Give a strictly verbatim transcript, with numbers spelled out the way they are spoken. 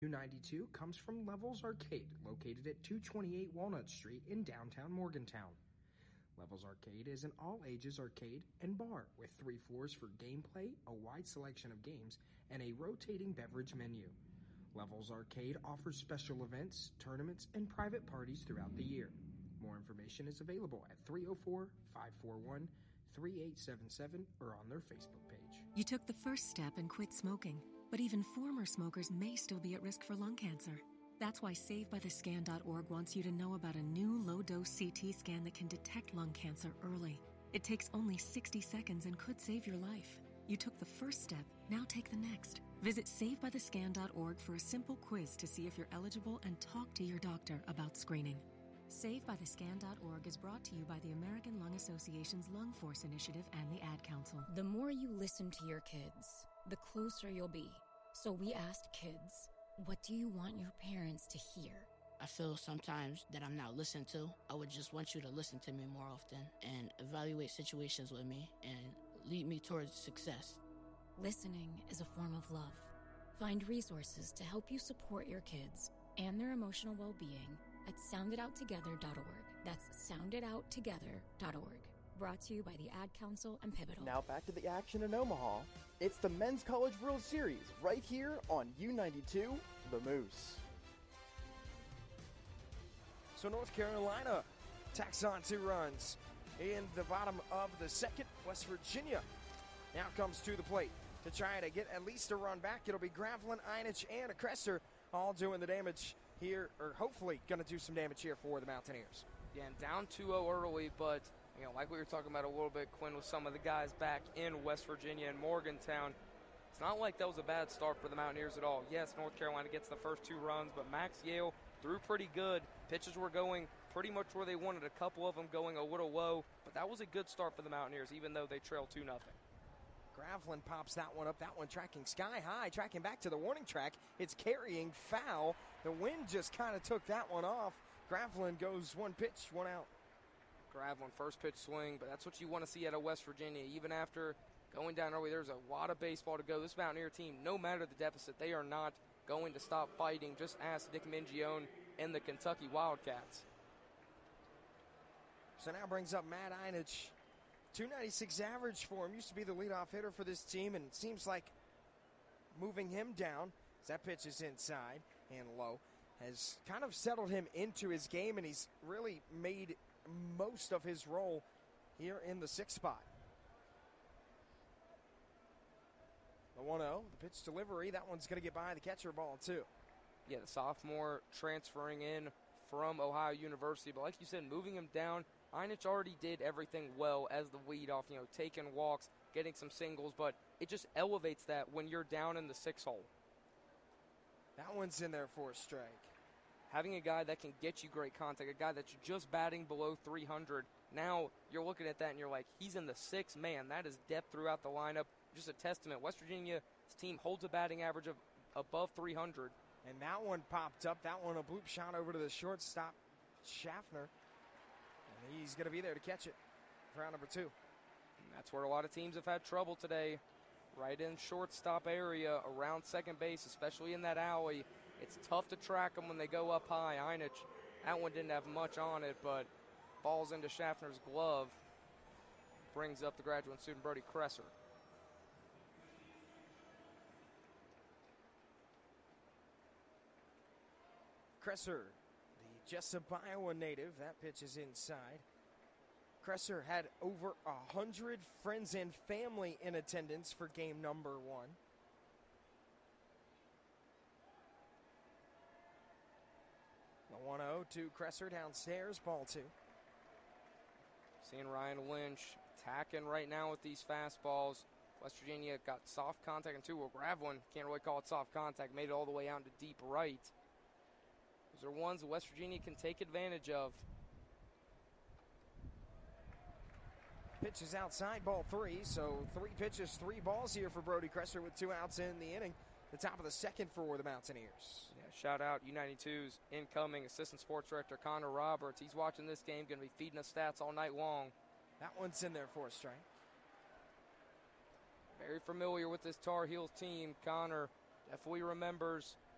U ninety-two comes from Levels Arcade, located at two twenty-eight Walnut Street in downtown Morgantown. Levels Arcade is an all-ages arcade and bar with three floors for gameplay, a wide selection of games, and a rotating beverage menu. Levels Arcade offers special events, tournaments, and private parties throughout the year. More information is available at three oh four, five four one, three eight seven seven or on their Facebook page. You took the first step and quit smoking, but even former smokers may still be at risk for lung cancer. That's why save by the scan dot org wants you to know about a new low-dose C T scan that can detect lung cancer early. It takes only sixty seconds and could save your life. You took the first step, now take the next. Visit save by the scan dot org for a simple quiz to see if you're eligible and talk to your doctor about screening. save by the scan dot org is brought to you by the American Lung Association's Lung Force Initiative and the Ad Council. The more you listen to your kids, the closer you'll be. So we asked kids, what do you want your parents to hear? I feel sometimes that I'm not listened to. I would just want you to listen to me more often and evaluate situations with me and lead me towards success. Listening is a form of love. Find resources to help you support your kids and their emotional well-being at sound it out together dot org. That's sound it out together dot org. Brought to you by the Ad Council and Pivotal. Now back to the action in Omaha. It's the Men's College World Series right here on U ninety-two, The Moose. So North Carolina tacks on two runs in the bottom of the second. West Virginia now comes to the plate to try to get at least a run back. It'll be Gravelin, Einich, and Kresser all doing the damage here, or hopefully going to do some damage here for the Mountaineers. Yeah, and down two oh early, but you know, like we were talking about a little bit, Quinn, with some of the guys back in West Virginia and Morgantown, it's not like that was a bad start for the Mountaineers at all. Yes, North Carolina gets the first two runs, but Max Yale threw pretty good. Pitches were going pretty much where they wanted, a couple of them going a little low, but that was a good start for the Mountaineers, even though they trailed two nothing. Gravelin pops that one up, that one tracking sky high, tracking back to the warning track. It's carrying foul. The wind just kind of took that one off. Gravelin goes one pitch, one out. Gravelin first pitch swing, but that's what you want to see out of West Virginia. Even after going down early, there's a lot of baseball to go. This Mountaineer team, no matter the deficit, they are not going to stop fighting. Just ask Nick Mingione and the Kentucky Wildcats. So now brings up Matt Einich. two ninety-six average for him. Used to be the leadoff hitter for this team, and it seems like moving him down, as that pitch is inside and low, has kind of settled him into his game, and he's really made most of his role here in the sixth spot. The one oh, the pitch delivery, that one's going to get by the catcher ball too. Yeah, the sophomore transferring in from Ohio University, but like you said, moving him down, Einich already did everything well as the leadoff, you know, taking walks, getting some singles, but it just elevates that when you're down in the six hole. That one's in there for a strike. Having a guy that can get you great contact, a guy that's just batting below three hundred, now you're looking at that and you're like, he's in the sixth. Man, that is depth throughout the lineup. Just a testament. West Virginia's team holds a batting average of above three hundred. And that one popped up. That one a bloop shot over to the shortstop, Schaffner. And he's going to be there to catch it for round number two. And that's where a lot of teams have had trouble today. Right in shortstop area, around second base, especially in that alley. It's tough to track them when they go up high. Einich, that one didn't have much on it, but falls into Schaffner's glove. Brings up the graduate student, Brody Kresser. Kresser, the Jessup, Iowa native. That pitch is inside. Kresser had over one hundred friends and family in attendance for game number one. The one oh to Kresser downstairs, ball two. Seeing Ryan Lynch attacking right now with these fastballs. West Virginia got soft contact and two. Well, Gravelin, can't really call it soft contact, made it all the way out into deep right. Those are ones that West Virginia can take advantage of. Pitch is outside, ball three. So three pitches, three balls here for Brody Kresser with two outs in the inning. The top of the second for the Mountaineers. Yeah, shout out U ninety-two's incoming assistant sports director, Connor Roberts. He's watching this game, going to be feeding us stats all night long. That one's in there for a strike. Very familiar with this Tar Heels team. Connor definitely remembers